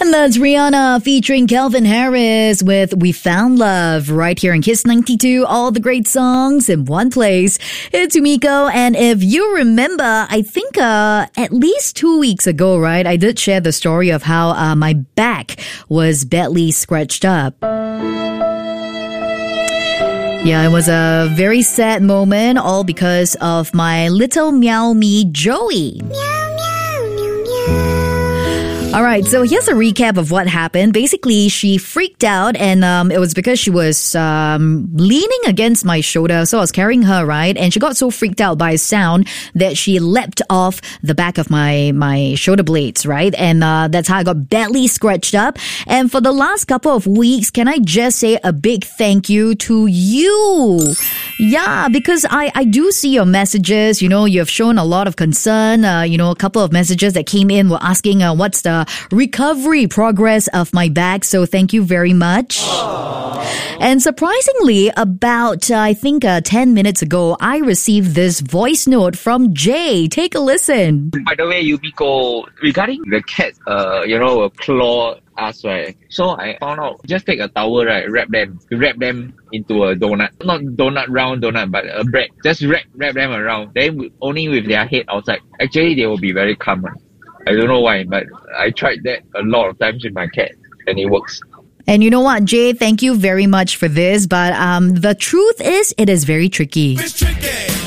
And that's Rihanna featuring Calvin Harris with We Found Love right here in Kiss 92. All the great songs in one place. It's Umiko, and if you remember, I think at least 2 weeks ago, right, I did share the story of how my back was badly scratched up. Yeah, it was a very sad moment, all because of my little meow me, Joey. Meow, meow, meow, meow. All right, so here's a recap of what happened. Basically, she freaked out, and it was because she was leaning against my shoulder. So I was carrying her, right? And she got so freaked out by a sound that she leapt off the back of my shoulder blades, right? And that's how I got badly scratched up. And for the last couple of weeks, can I just say a big thank you to you? Yeah, because I do see your messages. You know, you've shown a lot of concern. A couple of messages that came in were asking what's the recovery progress of my back. So thank you very much. And surprisingly, about, I think 10 minutes ago, I received this voice note from Jay. Take a listen. By the way, Yumiko, regarding the cat, claw us, right? So I found out, just take a towel, right? Wrap them into a donut. Not round donut, but a bread. Just wrap them around. Then only with their head outside. Actually, they will be very calm. I don't know why, but I tried that a lot of times with my cat, and it works. And you know what, Jay, thank you very much for this, but the truth is, it is very tricky. It's tricky.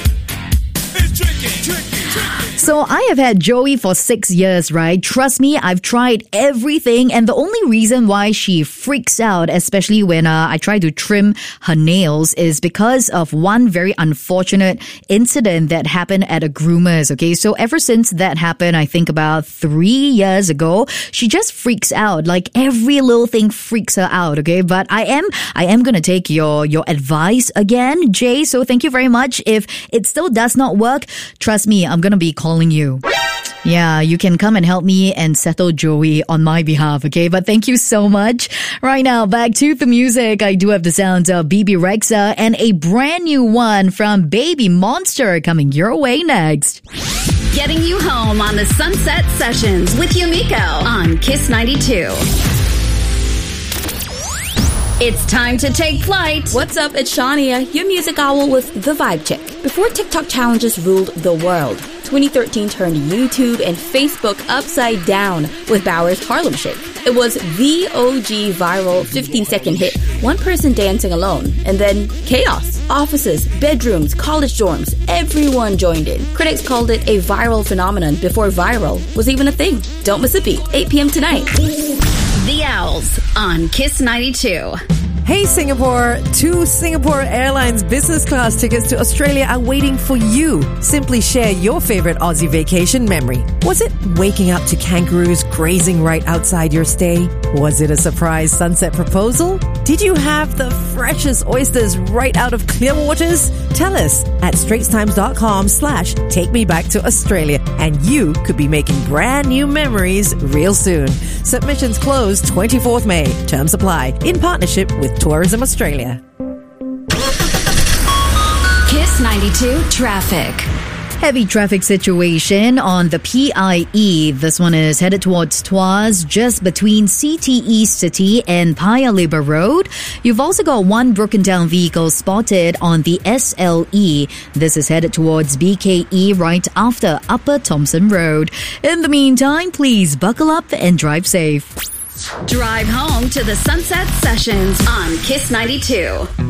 It's tricky. So I have had Joey for 6 years, right? Trust me, I've tried everything, and the only reason why she freaks out, especially when I try to trim her nails, is because of one very unfortunate incident that happened at a groomer's, okay? So ever since that happened, I think about 3 years ago, she just freaks out. Like every little thing freaks her out, okay? But I am gonna take your advice again, Jay, so thank you very much. If it still does not work, trust me, I'm gonna be calling you. Yeah, you can come and help me and settle Joey on my behalf, okay? But thank you so much. Right now, back to the music. I do have the sounds of BB Rexa and a brand new one from Baby Monster coming your way next. Getting you home on the Sunset Sessions with Yumiko on Kiss 92. It's time to take flight. What's up? It's Shania, your music owl with The Vibe Check. Before TikTok challenges ruled the world, 2013 turned YouTube and Facebook upside down with Bauer's Harlem Shake. It was the OG viral 15-second hit, one person dancing alone, and then chaos. Offices, bedrooms, college dorms, everyone joined in. Critics called it a viral phenomenon before viral was even a thing. Don't miss a beat, 8 p.m. tonight. The Owls on Kiss 92. Hey Singapore, 2 Singapore Airlines business class tickets to Australia are waiting for you. Simply share your favorite Aussie vacation memory. Was it waking up to kangaroos grazing right outside your stay? Was it a surprise sunset proposal? Did you have the freshest oysters right out of Clearwaters? Tell us at straitstimes.com/takemebacktoaustralia, and you could be making brand new memories real soon. Submissions close 24th May. Terms apply. In partnership with Tourism Australia. Kiss 92 traffic. Heavy traffic situation on the PIE. This one is headed towards Tuas, just between CTE City and Paya Lebar Road. You've also got one broken down vehicle spotted on the SLE. This is headed towards BKE right after Upper Thomson Road. In the meantime, please buckle up and drive safe. Drive home to the Sunset Sessions on Kiss 92.